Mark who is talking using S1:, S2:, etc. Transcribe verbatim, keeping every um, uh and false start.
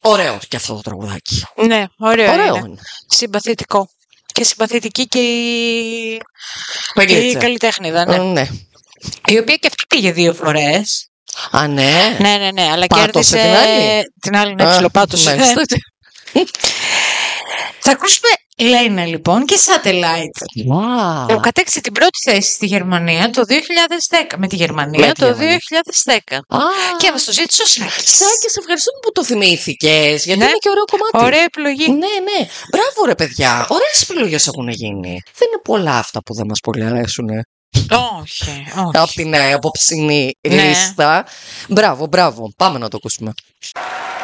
S1: Ωραίο και αυτό το τραγουδάκι.
S2: Ναι, ωραίο,
S1: Ωραίο
S2: είναι.
S1: είναι.
S2: Συμπαθητικό. Και συμπαθητική και η, η
S1: Παγκλίτσα.
S2: καλλιτέχνηδα, ναι.
S1: Ε, ναι.
S2: Η οποία και αυτή πήγε δύο φορές.
S1: Α, ναι.
S2: Ναι, ναι, ναι, αλλά
S1: Πάτωσε
S2: κέρδισε
S1: την άλλη.
S2: την άλλη, ναι,
S1: Α,
S2: ψιλοπάτωσε.
S1: μάλιστα.
S2: Θα ακούσουμε Λέινα λοιπόν και Satellite.
S1: Wow.
S2: Που κατέκτησε την πρώτη θέση στη Γερμανία το δύο χιλιάδες δέκα. Με τη Γερμανία
S1: Με τη
S2: το
S1: Γερμανία.
S2: δύο χιλιάδες δέκα.
S1: Α,
S2: Και μας το ζήτησε ο Σάκης.
S1: Σάκη, σε ευχαριστούμε που το θυμήθηκες, γιατί
S2: Ναι.
S1: είναι και ωραίο κομμάτι.
S2: Ωραία επιλογή.
S1: Ναι, ναι. Μπράβο, ρε παιδιά. Ωραίες επιλογές έχουν γίνει. Δεν είναι πολλά αυτά που δεν μας πολύ αρέσουν.
S2: Όχι, όχι.
S1: Από την ε, απόψινή
S2: Ναι.
S1: λίστα. Μπράβο, μπράβο. Πάμε να το ακούσουμε.